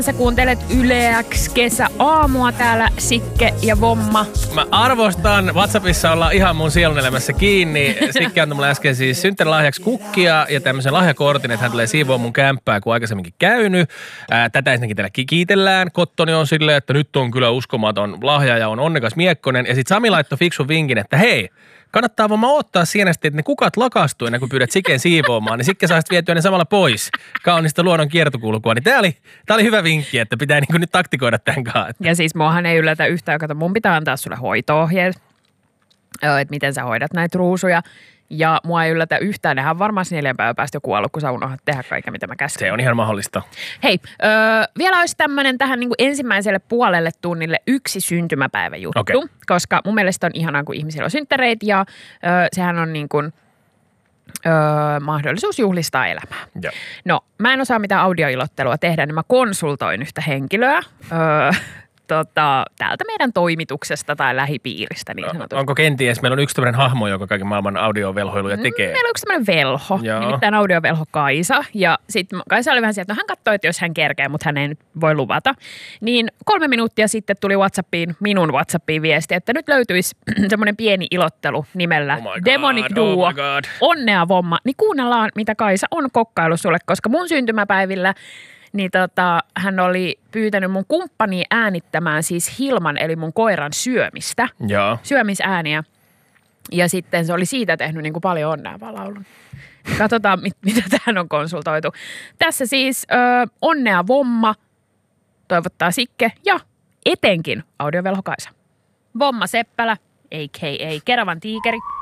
Sä kuuntelet Yle X kesäaamua täällä Sikke ja Vomma. Mä arvostan. WhatsAppissa ollaan ihan mun sielun elämässä kiinni. Sikke antoi mulle äsken siis synttärilahjaksi kukkia ja tämmöisen lahjakortin, että hän tulee siivoa mun kämppää, kun aikaisemminkin käynyt. Tätä ensinnäkin täällä kiitellään. Kottoni on silleen, että nyt on kyllä uskomaton lahja ja on onnekas miekkonen. Ja sit Sami laittoi fiksun vinkin, että hei, kannattaa vaan odottaa sienesti, että ne kukat lakastuu ennen kuin pyydät Siken siivoamaan, niin Sikke saa vietyä ne samalla pois kaunista luonnon kiertokulkua. Niin tää oli hyvä vinkki, että pitää niin kuin nyt taktikoida tämän kanssa. Ja siis muahan ei yllätä yhtään, kato mun pitää antaa sulle hoito-ohjeet, että miten sä hoidat näitä ruusuja. Ja mua ei yllätä yhtään, nehän on varmaan 4 päivän päästä jo kuollut, kun sä unohdat tehdä kaiken, mitä mä käsken. Se on ihan mahdollista. Hei, vielä olisi tämmöinen tähän niin kuin ensimmäiselle puolelle tunnille yksi syntymäpäiväjuttu, okay. Koska mun mielestä on ihanaa, kun ihmisillä on synttäreitä ja sehän on niin kuin mahdollisuus juhlistaa elämää. Ja. No, mä en osaa mitään audioilottelua tehdä, niin mä konsultoin yhtä henkilöä täältä meidän toimituksesta tai lähipiiristä niin sanotusti. Onko kenties, meillä on yksi tämmöinen hahmo, joka kaiken maailman audiovelhoiluja tekee? Meillä on yksi tämmöinen velho, nimittäin audiovelho Kaisa. Ja sitten Kaisa oli vähän sieltä, että hän katsoi, että jos hän kerkee, mutta hän ei nyt voi luvata. Niin 3 minuuttia sitten tuli minun WhatsAppiin viesti, että nyt löytyisi semmoinen pieni ilottelu nimellä Demonic Duo, onnea Vomma. Niin kuunnellaan, mitä Kaisa on kokkailu sulle, koska mun syntymäpäivillä niin hän oli pyytänyt mun kumppania äänittämään siis Hilman, eli mun koiran syömistä. Joo. Syömisääniä. Ja sitten se oli siitä tehnyt niin kuin paljon onnea vaan laulun. Katsotaan, mitä tähän on konsultoitu. Tässä siis onnea Vomma, toivottaa Sikke ja etenkin audiovelho Kaisa. Vomma Seppälä, a.k.a. Keravan tiikeri.